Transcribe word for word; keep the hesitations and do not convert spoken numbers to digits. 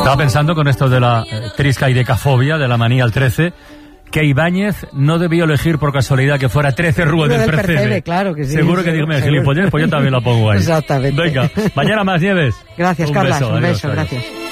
Estaba pensando con esto de la eh, trisca y decafobia, de la manía al trece, que Ibáñez no debió elegir por casualidad que fuera trece Rue del Percebe. Percebe, claro que sí. Seguro que dígame gilipollez, pues yo también la pongo ahí. Exactamente. Venga, mañana más, Nieves. Gracias, un Carlas, beso, un adiós, beso, adiós. gracias.